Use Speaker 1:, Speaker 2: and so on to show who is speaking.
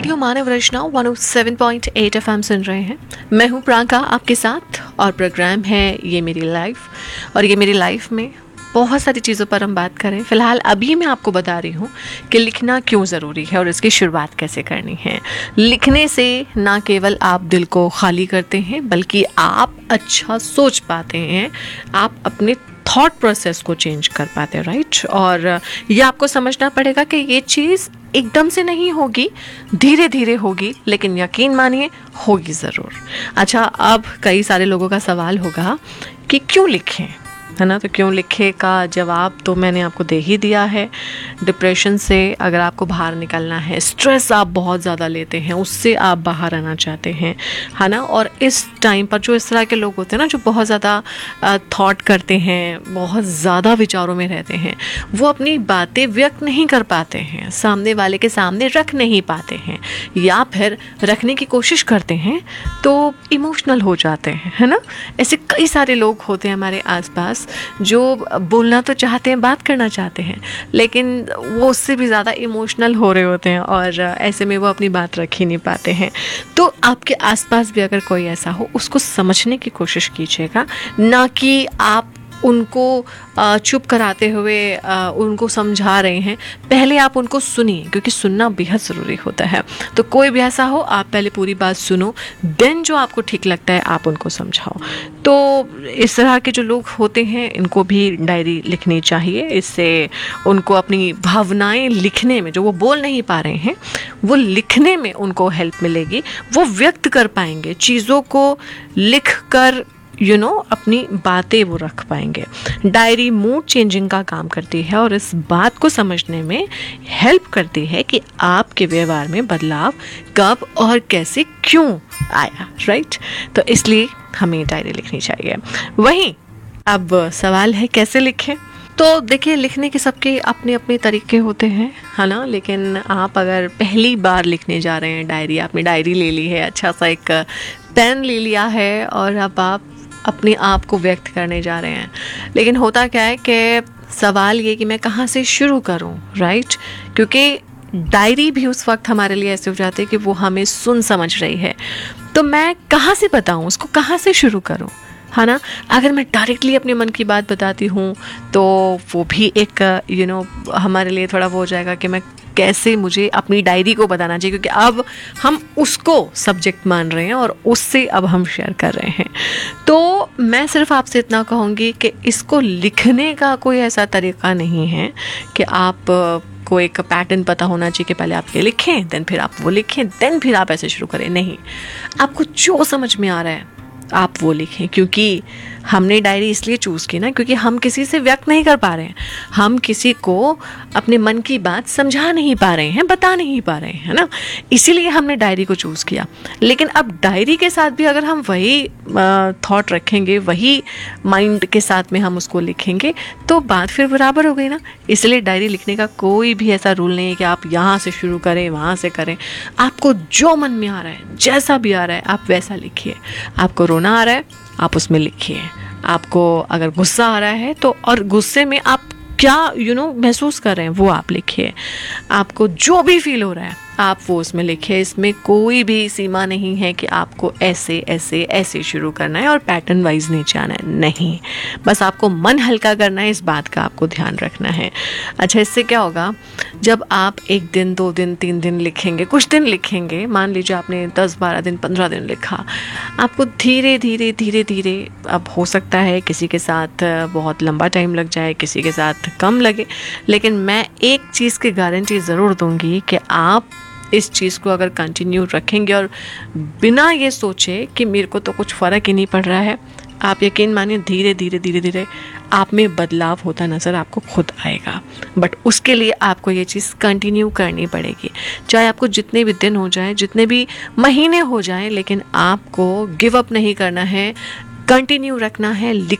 Speaker 1: Radio मानव रचना 107.8 FM सुन रहे हैं। मैं हूं प्रियंका आपके साथ और प्रोग्राम है ये मेरी लाइफ। और ये मेरी लाइफ में बहुत सारी चीज़ों पर हम बात करें। फ़िलहाल अभी मैं आपको बता रही हूँ कि लिखना क्यों ज़रूरी है और इसकी शुरुआत कैसे करनी है। लिखने से ना केवल आप दिल को खाली करते हैं बल्कि आप अच्छा सोच पाते हैं, आप अपने थॉट प्रोसेस को चेंज कर पाते हैं, राइट। और ये आपको समझना पड़ेगा कि ये चीज़ एकदम से नहीं होगी, धीरे धीरे होगी, लेकिन यकीन मानिए होगी ज़रूर। अच्छा, अब कई सारे लोगों का सवाल होगा कि क्यों लिखें, है ना। तो क्यों लिखे का जवाब तो मैंने आपको दे ही दिया है। डिप्रेशन से अगर आपको बाहर निकलना है, स्ट्रेस आप बहुत ज़्यादा लेते हैं, उससे आप बाहर आना चाहते हैं, है ना। और इस टाइम पर जो इस तरह के लोग होते हैं ना, जो बहुत ज़्यादा थॉट करते हैं, बहुत ज़्यादा विचारों में रहते हैं, वो अपनी बातें व्यक्त नहीं कर पाते हैं, सामने वाले के सामने रख नहीं पाते हैं, या फिर रखने की कोशिश करते हैं तो इमोशनल हो जाते हैं, है ना। ऐसे कई सारे लोग होते हैं हमारे आसपास जो बोलना तो चाहते हैं, बात करना चाहते हैं, लेकिन वो उससे भी ज़्यादा इमोशनल हो रहे होते हैं और ऐसे में वो अपनी बात रख ही नहीं पाते हैं। तो आपके आसपास भी अगर कोई ऐसा हो, उसको समझने की कोशिश कीजिएगा, ना कि आप उनको चुप कराते हुए उनको समझा रहे हैं। पहले आप उनको सुनिए, क्योंकि सुनना बेहद ज़रूरी होता है। तो कोई भी ऐसा हो, आप पहले पूरी बात सुनो, देन जो आपको ठीक लगता है आप उनको समझाओ। तो इस तरह के जो लोग होते हैं, इनको भी डायरी लिखनी चाहिए। इससे उनको अपनी भावनाएं लिखने में, जो वो बोल नहीं पा रहे हैं, वो लिखने में उनको हेल्प मिलेगी। वो व्यक्त कर पाएंगे चीज़ों को, लिख कर अपनी बातें वो रख पाएंगे। डायरी मूड चेंजिंग का काम करती है और इस बात को समझने में हेल्प करती है कि आपके व्यवहार में बदलाव कब और कैसे क्यों आया, राइट। तो इसलिए हमें डायरी लिखनी चाहिए। वहीं अब सवाल है कैसे लिखें। तो देखिए, लिखने के सबके अपने अपने तरीके होते हैं, है ना। लेकिन आप अगर पहली बार लिखने जा रहे हैं डायरी, आपने डायरी ले ली है, अच्छा सा एक पेन ले लिया है और अब आप अपने आप को व्यक्त करने जा रहे हैं, लेकिन होता क्या है कि सवाल ये कि मैं कहाँ से शुरू करूँ, राइट। क्योंकि डायरी भी उस वक्त हमारे लिए ऐसे हो जाती है कि वो हमें सुन समझ रही है, तो मैं कहाँ से बताऊँ उसको, कहाँ से शुरू करूँ, है ना। अगर मैं डायरेक्टली अपने मन की बात बताती हूँ तो वो भी एक हमारे लिए थोड़ा वो हो जाएगा कि मैं कैसे मुझे अपनी डायरी को बताना चाहिए, क्योंकि अब हम उसको सब्जेक्ट मान रहे हैं और उससे अब हम शेयर कर रहे हैं। तो मैं सिर्फ आपसे इतना कहूँगी कि इसको लिखने का कोई ऐसा तरीका नहीं है कि आप को एक पैटर्न पता होना चाहिए कि पहले आप ये लिखें, देन फिर आप वो लिखें, देन फिर आप ऐसे शुरू करें। नहीं, आपको जो समझ में आ रहा है आप वो लिखें। क्योंकि हमने डायरी इसलिए चूज़ की ना, क्योंकि हम किसी से व्यक्त नहीं कर पा रहे हैं, हम किसी को अपने मन की बात समझा नहीं पा रहे हैं, बता नहीं पा रहे हैं, है ना। इसीलिए हमने डायरी को चूज़ किया। लेकिन अब डायरी के साथ भी अगर हम वही थॉट रखेंगे, वही माइंड के साथ में हम उसको लिखेंगे, तो बात फिर बराबर हो गई ना। इसलिए डायरी लिखने का कोई भी ऐसा रूल नहीं है कि आप यहाँ से शुरू करें, वहाँ से करें। आपको जो मन में आ रहा है, जैसा भी आ रहा है, आप वैसा लिखिए। आपको रोना आ रहा है, आप उसमें लिखिए। आपको अगर गुस्सा आ रहा है तो, और गुस्से में आप क्या महसूस कर रहे हैं वो आप लिखिए। आपको जो भी फील हो रहा है आप वो उसमें लिखिए। इसमें कोई भी सीमा नहीं है कि आपको ऐसे ऐसे ऐसे शुरू करना है और पैटर्न वाइज नीचे आना है, नहीं। बस आपको मन हल्का करना है, इस बात का आपको ध्यान रखना है। अच्छा, इससे क्या होगा, जब आप 1 दिन 2 दिन 3 दिन लिखेंगे, कुछ दिन लिखेंगे, मान लीजिए आपने 10 12 दिन 15 दिन लिखा, आपको धीरे धीरे धीरे धीरे, अब हो सकता है किसी के साथ बहुत लंबा टाइम लग जाए, किसी के साथ कम लगे, लेकिन मैं एक चीज़ की गारंटी ज़रूर दूंगी कि आप इस चीज़ को अगर कंटिन्यू रखेंगे और बिना ये सोचे कि मेरे को तो कुछ फ़र्क ही नहीं पड़ रहा है, आप यकीन मानिए धीरे धीरे धीरे धीरे आप में बदलाव होता नज़र आपको खुद आएगा। बट उसके लिए आपको ये चीज़ कंटिन्यू करनी पड़ेगी, चाहे आपको जितने भी दिन हो जाए, जितने भी महीने हो जाए, लेकिन आपको गिव अप नहीं करना है, कंटिन्यू रखना है।